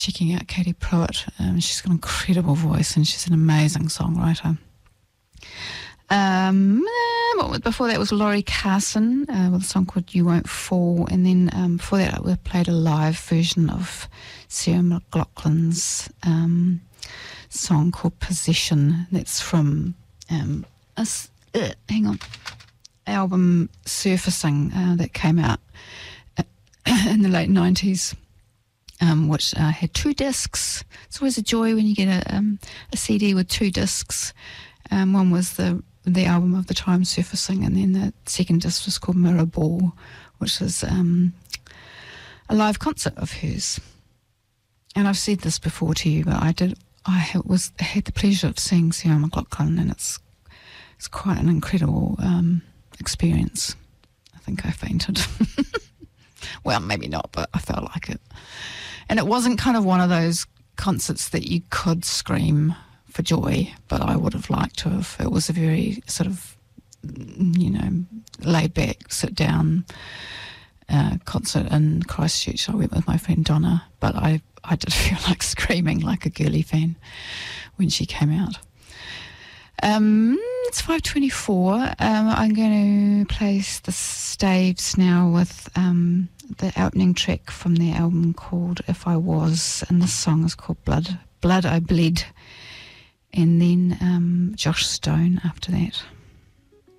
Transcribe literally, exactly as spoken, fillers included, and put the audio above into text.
checking out Katie Pruitt. Um, she's got an incredible voice and she's an amazing songwriter. Um, before that was Laurie Carson uh, with a song called You Won't Fall, and then um, before that we played a live version of Sarah McLachlan's um, song called Possession. That's from um, a, uh, hang on album Surfacing uh, that came out in the late nineties, um, which uh, had two discs. It's always a joy when you get a, um, a C D with two discs. Um, one was the the album of the time, Surfacing, and then the second disc was called Mirror Ball, which is um, a live concert of hers. And I've said this before to you, but I did. I was had the pleasure of seeing Sarah McLachlan, and it's it's quite an incredible um, experience. I think I fainted. Well, maybe not, but I felt like it. And it wasn't kind of one of those concerts that you could scream for joy, but I would have liked to have. It was a very sort of, you know, laid back, sit down uh, concert in Christchurch. I went with my friend Donna, but I, I did feel like screaming like a girly fan when she came out. Um, it's five twenty-four. Um, I'm going to place the Staves now with um, the opening track from their album called If I Was, and the song is called Blood. Blood I Bled. And then um, Josh Stone after that.